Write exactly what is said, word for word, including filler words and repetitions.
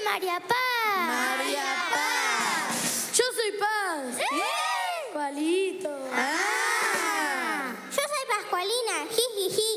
María Paz. María Paz. Yo soy Paz. ¿Eh? Pascualito. Ah. Yo soy Pascualina. Jijiji.